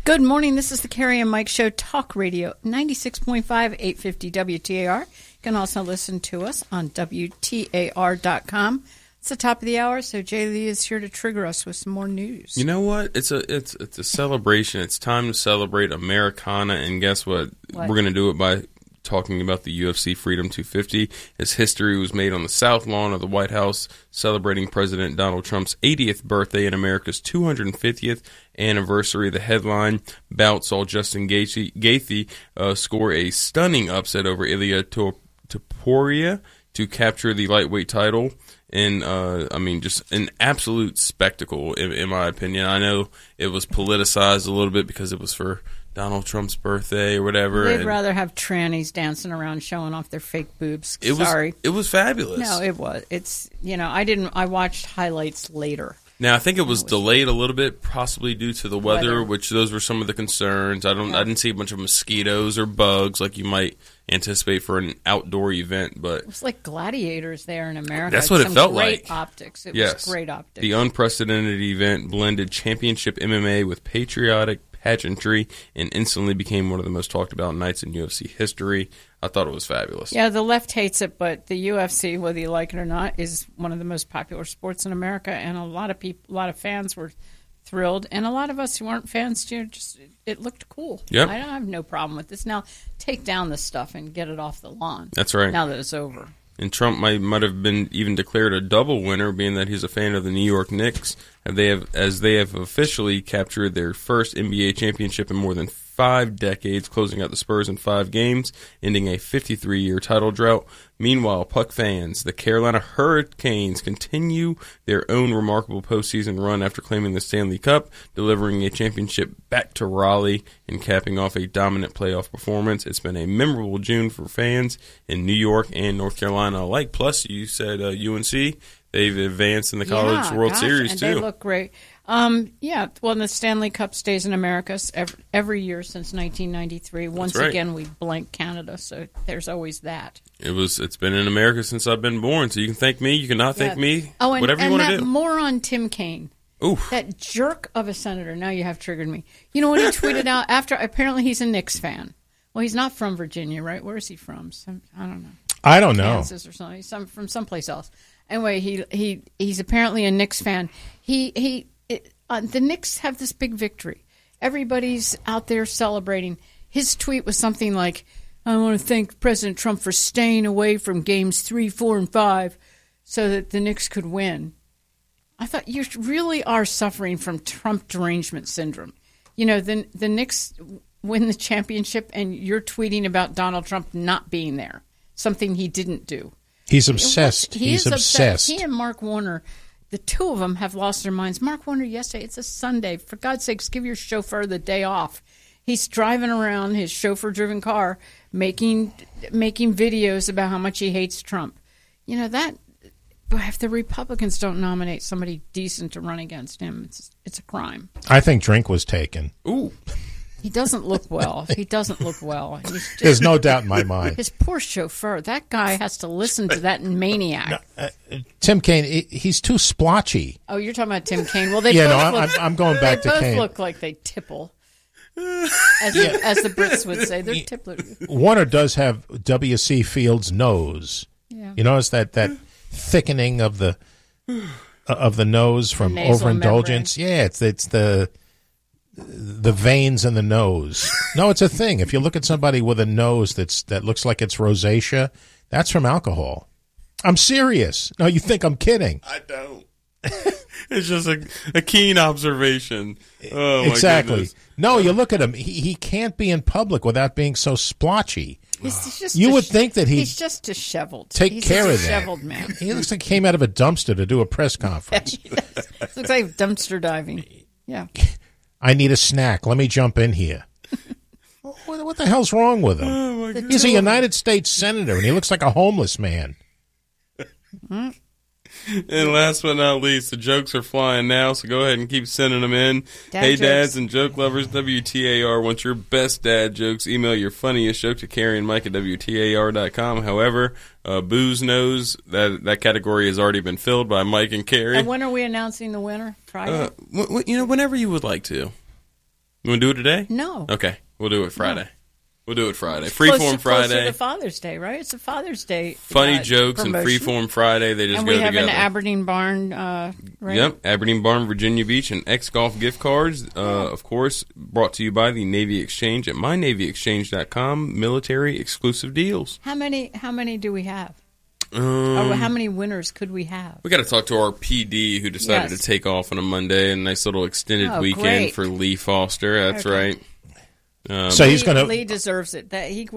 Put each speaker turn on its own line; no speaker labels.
Good morning. This is the Carrie and Mike Show, Talk Radio, 96.5, 850 WTAR. You can also listen to us on WTAR.com. It's the top of the hour, so Jay Lee is here to trigger us with some more news.
You know what? It's a celebration. It's time to celebrate Americana, and guess what? We're going to do it by talking about the UFC Freedom 250. Its history was made on the South Lawn of the White House, celebrating President Donald Trump's 80th birthday and America's 250th anniversary. The headline bout saw Justin Gaethje score a stunning upset over Ilia Topuria to capture the lightweight title. And, just an absolute spectacle, in my opinion. I know it was politicized a little bit because it was for Donald Trump's birthday or whatever.
They'd rather have trannies dancing around showing off their fake boobs.
It was fabulous.
No, it was. It's, I watched highlights later.
Now, I think it was delayed a little bit, possibly due to the weather, which those were some of the concerns. I didn't see a bunch of mosquitoes or bugs like you might anticipate for an outdoor event, but
it was like gladiators there in America.
That's what it felt like.
Great optics. It was great optics.
The unprecedented event blended championship MMA with patriotic pageantry and instantly became one of the most talked about nights in UFC history. I thought it was fabulous.
Yeah, the left hates it, but the UFC, whether you like it or not, is one of the most popular sports in America, and a lot of fans were thrilled, and a lot of us who weren't fans, it looked cool.
Yep.
I have no problem with this. Now, take down this stuff and get it off the lawn.
That's right.
Now that it's over.
And Trump might have been even declared a double winner, being that he's a fan of the New York Knicks, as they have officially captured their first NBA championship in more than 5 decades, closing out the Spurs in 5 games, ending a 53-year title drought. Meanwhile, Puck fans, the Carolina Hurricanes continue their own remarkable postseason run after claiming the Stanley Cup, delivering a championship back to Raleigh and capping off a dominant playoff performance. It's been a memorable June for fans in New York and North Carolina alike. Plus, you said UNC, they've advanced in the College World Series,
and
too.
They look great. The Stanley Cup stays in America every year since 1993. Once again, we blank Canada, so there's always that.
It's been in America since I've been born, so you can thank me, you cannot thank me, whatever you want to do.
Moron Tim Kaine.
Oof.
That jerk of a senator. Now you have triggered me. You know what he tweeted out after? Apparently he's a Knicks fan. Well, he's not from Virginia, right? Where is he from? I don't know.
I don't know.
Kansas or something. He's from someplace else. Anyway, he's apparently a Knicks fan. The Knicks have this big victory. Everybody's out there celebrating. His tweet was something like, I want to thank President Trump for staying away from games 3, 4, and 5 so that the Knicks could win. I thought you really are suffering from Trump derangement syndrome. You know, the Knicks win the championship and you're tweeting about Donald Trump not being there, something he didn't do.
He's obsessed. He's obsessed.
He and Mark Warner, the two of them have lost their minds. Mark Warner yesterday, it's a Sunday. For God's sakes, give your chauffeur the day off. He's driving around his chauffeur-driven car making videos about how much he hates Trump. You know, that if the Republicans don't nominate somebody decent to run against him, it's a crime.
I think drink was taken.
Ooh.
He doesn't look well.
There's no doubt in my mind.
His poor chauffeur. That guy has to listen to that maniac.
Tim Kaine, he's too splotchy.
Oh, you're talking about Tim Kaine. Well,
I'm going back to Kaine.
They both look like they tipple. As the Brits would say, they're tipplers.
Warner does have W.C. Fields' nose.
Yeah.
You notice that thickening of the nose from overindulgence?
Membrane.
Yeah, it's the veins in the nose. No, it's a thing. If you look at somebody with a nose that looks like it's rosacea, that's from alcohol. I'm serious. No, you think I'm kidding.
I don't. It's just a keen observation. Oh,
exactly.
My goodness.
No, you look at him. He can't be in public without being so splotchy. You would think that
he's just disheveled.
Take care of that.
Disheveled man.
He looks like he came out of a dumpster to do a press conference.
Looks like dumpster diving. Yeah.
I need a snack. Let me jump in here. What the hell's wrong with him?
Oh,
he's a United States senator, and he looks like a homeless man.
And last but not least, the jokes are flying now, so go ahead and keep sending them in. Hey,
jokes.
dads and joke lovers, WTAR wants your best dad jokes. Email your funniest joke to Carrie and Mike at WTAR.com. However, Booze knows that category has already been filled by Mike and Carrie.
And when are we announcing the winner? Friday?
Whenever you would like to. You want to do it today?
No.
Okay, we'll do it Friday. We'll do it Friday.
It's
Freeform Friday.
Closer to Father's Day, right? It's a Father's Day.
Funny jokes
promotion.
and Freeform Friday. They just
and
go
we have
together.
an Aberdeen Barn, right?
Yep, Aberdeen Barn, Virginia Beach, and X-Golf gift cards. Of course, brought to you by the Navy Exchange at mynavyexchange.com. Military exclusive deals.
How many do we have? Or how many winners could we have?
We got to talk to our PD who decided to take off on a Monday. A nice little extended weekend
great.
for Lee Foster. That's right.
So he's going to.
Lee deserves it. That he